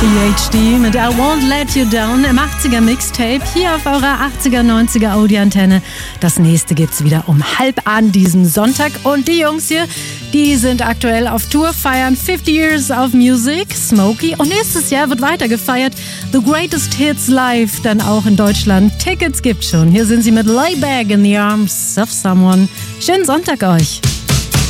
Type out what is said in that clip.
EHD mit I Won't Let You Down im 80er Mixtape hier auf eurer 80er, 90er Audi-Antenne. Das nächste gibt's wieder um 12:30 an diesem Sonntag. Und die Jungs hier, die sind aktuell auf Tour, feiern 50 Years of Music, Smokey. Und nächstes Jahr wird weiter gefeiert. The Greatest Hits Live, dann auch in Deutschland. Tickets gibt's schon. Hier sind sie mit Layback in the Arms of Someone. Schönen Sonntag euch.